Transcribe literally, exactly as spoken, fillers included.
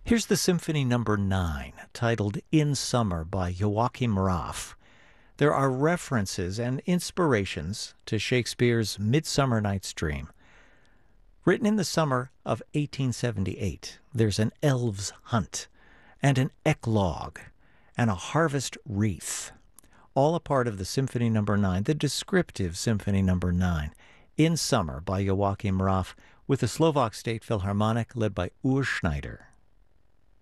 Here's the Symphony Number nine, titled In Summer by Joachim Raff. There are references and inspirations to Shakespeare's Midsummer Night's Dream. Written in the summer of eighteen seventy-eight, there's an elves' hunt, and an eclogue, and a harvest wreath, all a part of the Symphony Number nine, the descriptive Symphony Number nine, In Summer by Joachim Raff, with the Slovak State Philharmonic led by Urs Schneider.